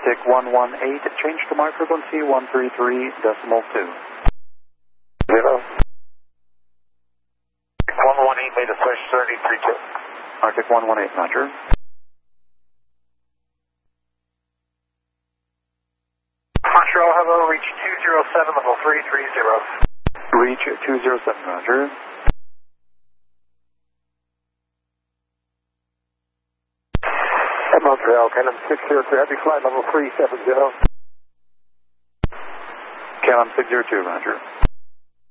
Arctic 118, change to my frequency 133.2. 0. 118 made a switch 3032. Arctic 118, roger. Montreal, hello, reach 207, level 330. Reach 207, roger. Montreal, KLM 602, heavy flight level 370. KLM 602, roger.